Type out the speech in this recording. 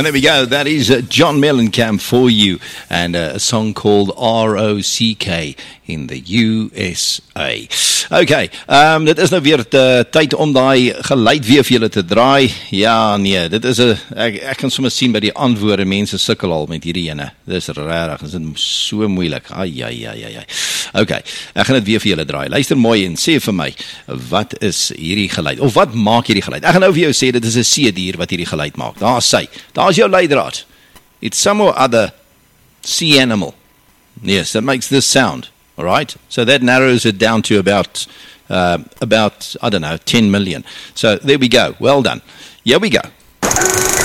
And there we go. That is John Mellencamp for you, and a song called R.O.C.K. in the USA. Okay, dit is nou weer tyd om die geluid weer vir julle te draai. Ja, nee, dit is ek kan sommer sien by die antwoorde, mense sukkel al met hierdie ene. Dit is rarig, dit is so moeilik. Ai. Okay, ek gaan dit weer vir julle draai. Luister mooi en sê vir my, wat is hierdie geluid? Of wat maak hierdie geluid? Ek gaan nou vir jou sê, dit is 'n seedier wat hierdie geluid maak. Daar's jou leidraad. It's some or other sea animal. Yes, that makes this sound. All right? So that narrows it down to about, I don't know, 10 million. So there we go. Well done. Here we go.